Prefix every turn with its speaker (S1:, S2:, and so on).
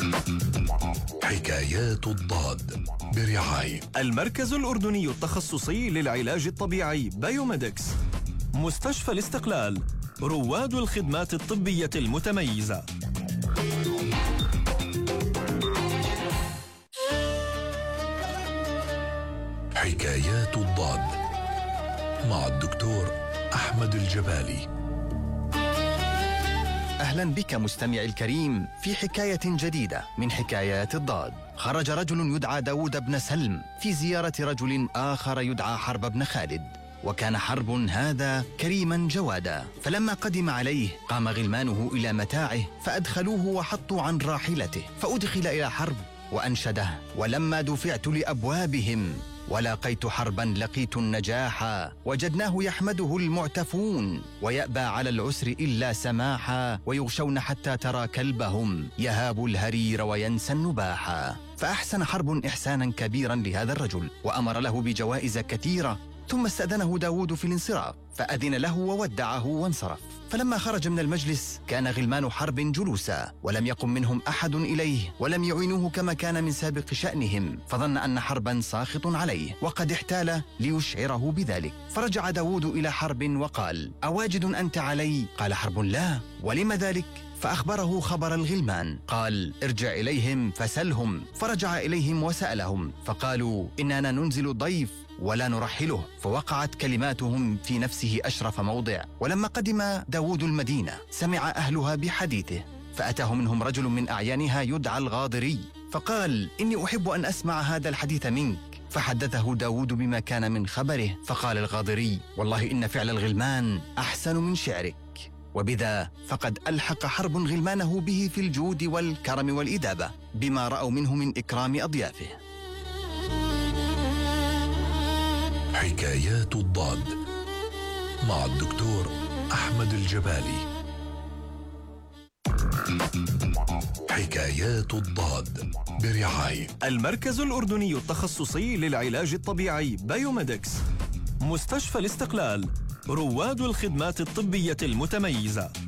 S1: حكايات الضاد برعاية
S2: المركز الأردني التخصصي للعلاج الطبيعي بايوميدكس، مستشفى الاستقلال، رواد الخدمات الطبية المتميزة.
S1: حكايات الضاد مع الدكتور أحمد الجبالي.
S3: أهلا بك مستمع الكريم في حكاية جديدة من حكايات الضاد. خرج رجل يدعى داود بن سلم في زيارة رجل آخر يدعى حرب بن خالد، وكان حرب هذا كريما جوادا. فلما قدم عليه قام غلمانه إلى متاعه فأدخلوه وحطوا عن راحلته، فأدخل إلى حرب وأنشده: ولما دفعت لأبوابهم ولاقيت حربا لقيت النجاحا، وجدناه يحمده المعتفون ويأبى على العسر إلا سماحا، ويغشون حتى ترى كلبهم يهاب الهرير وينسى النباحا. فأحسن حرب إحسانا كبيرا لهذا الرجل وأمر له بجوائز كثيرة، ثم استأذنه داود في الانصراف فأذن له وودعه وانصرف. فلما خرج من المجلس كان غلمان حرب جلوسا، ولم يقم منهم أحد إليه ولم يعينوه كما كان من سابق شأنهم، فظن أن حربا ساخط عليه وقد احتال ليشعره بذلك. فرجع داود إلى حرب وقال: أواجد أنت علي؟ قال حرب: لا. ولم ذلك؟ فأخبره خبر الغلمان. قال: ارجع إليهم فسلهم. فرجع إليهم وسألهم فقالوا: إننا ننزل ضيف ولا نرحله. فوقعت كلماتهم في نفسه أشرف موضع. ولما قدم داود المدينة سمع أهلها بحديثه، فأتاه منهم رجل من أعيانها يدعى الغاضري، فقال: إني أحب أن أسمع هذا الحديث منك. فحدثه داود بما كان من خبره. فقال الغاضري: والله إن فعل الغلمان أحسن من شعرك، وبذا فقد ألحق حرب غلمانه به في الجود والكرم والإدابة بما رأوا منه من إكرام أضيافه.
S1: حكايات الضاد مع الدكتور أحمد الجبالي. حكايات الضاد برعاية
S2: المركز الأردني التخصصي للعلاج الطبيعي بايوميدكس، مستشفى الاستقلال، رواد الخدمات الطبية المتميزة.